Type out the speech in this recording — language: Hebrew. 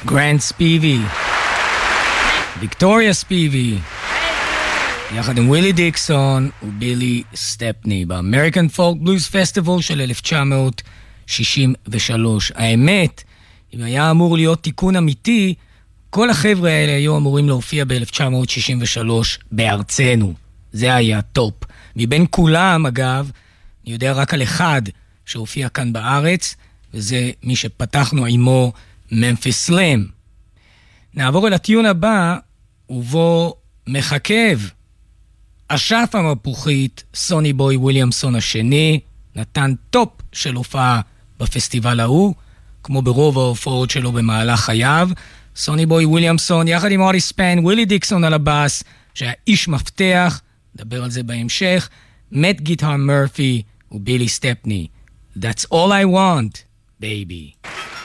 גרנט ספיבי, ויקטוריה ספיבי, יחד עם ווילי דיקסון ובילי סטפני, באמריקן פולק בלוז פסטיבל של 1963. האמת, אם היה אמור להיות תיקון אמיתי, כל החבר'ה האלה היו אמורים להופיע ב-1963 בארצנו. זה היה טופ. מבין כולם, אגב, אני יודע רק על אחד שהופיע כאן בארץ, וזה מי שפתחנו עמו, ממפיס סלאם. נעבור אל הטיון הבא, ובו מחכב. אשף המפוחית, סוני בוי וויליאמסון השני, נתן טופ של הופעה בפסטיבל ההוא, כמו ברוב ההופעות שלו במהלך חייו. סוני בוי וויליאמסון, יחד עם אורי ספן, ווילי דיקסון על הבאס, שהיה איש מפתח, נדבר על זה בהמשך, מאט גיטר מרפי ובילי סטפני. That's all I want, baby.